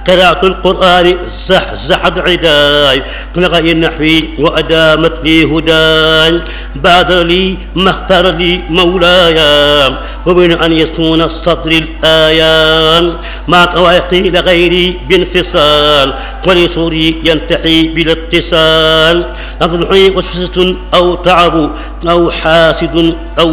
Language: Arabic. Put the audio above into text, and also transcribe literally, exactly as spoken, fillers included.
قراءة القرآن زحزحت عداي لغي النحو وأدامت لي هداي بادر لي ما اختار لي مولاي ومن أن يسكن صدر الآيان مع طوائقي لغيري بانفصال ولسوري ينتحي بلا اتصال نضحي وسوسة أو تعب أو حاسد أو